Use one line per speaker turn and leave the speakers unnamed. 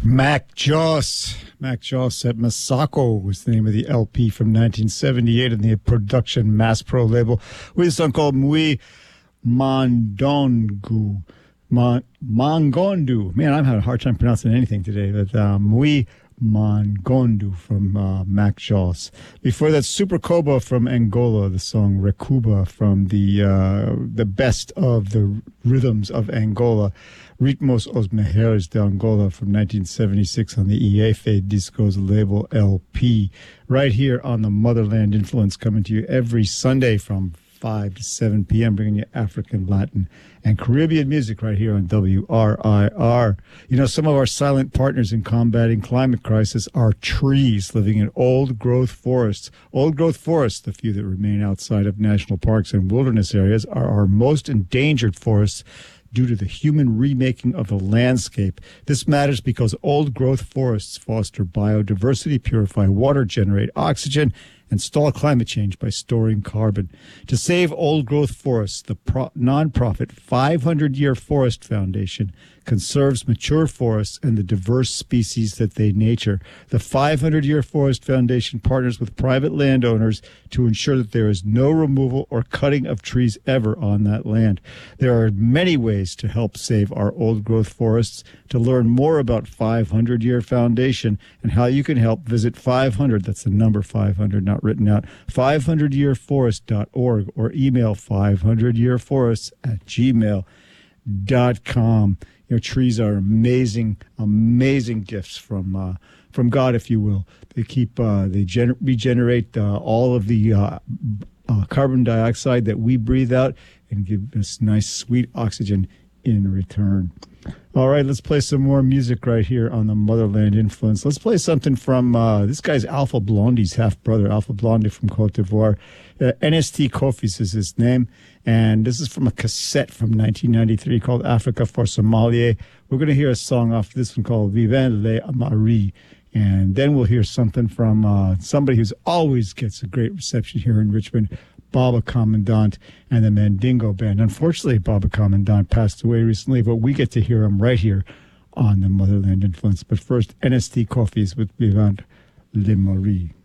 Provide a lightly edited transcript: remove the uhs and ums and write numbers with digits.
Mac Joss. Mac Joss at Masako was the name of the LP from 1978 on the production Mass Pro label with a song called Mui Mondongu. Mongondu. Man, I'm having a hard time pronouncing anything today, but Mui Mongondu from Mac Joss. Before that, Super Koba from Angola, the song Rekuba from the best of the rhythms of Angola. Ritmos Os Mejeres de Angola from 1976 on the EFE Discos label LP. Right here on the Motherland Influence, coming to you every Sunday from 5 to 7 p.m., bringing you African, Latin, and Caribbean music right here on WRIR. You know, some of our silent partners in combating climate crisis are trees living in old-growth forests. Old-growth forests, the few that remain outside of national parks and wilderness areas, are our most endangered forests due to the human remaking of the landscape. This matters because old-growth forests foster biodiversity, purify water, generate oxygen, and stall climate change by storing carbon. To save old-growth forests, the nonprofit 500-Year Forest Foundation conserves mature forests and the diverse species that they nature. The 500-Year Forest Foundation partners with private landowners to ensure that there is no removal or cutting of trees ever on that land. There are many ways to help save our old-growth forests. To learn more about 500-Year Foundation and how you can help, visit 500, that's the number 500, not written out, 500yearforest.org, or email 500yearforest@gmail.com. You know, trees are amazing, amazing gifts from God, if you will. They regenerate all of the carbon dioxide that we breathe out and give us nice, sweet oxygen in return. All right, let's play some more music right here on the Motherland Influence. Let's play something from this guy's Alpha Blondie's half-brother, Alpha Blondie from Cote d'Ivoire. NST Kofis is his name, and this is from a cassette from 1993 called Africa for Somalia. We're going to hear a song off this one called Vivant le Marie, and then we'll hear something from somebody who's always gets a great reception here in Richmond, Baba Commandant and the Mandingo Band. Unfortunately, Baba Commandant passed away recently, but we get to hear him right here on the Motherland Influence. But first, NST Kofis with Vivant le Marie.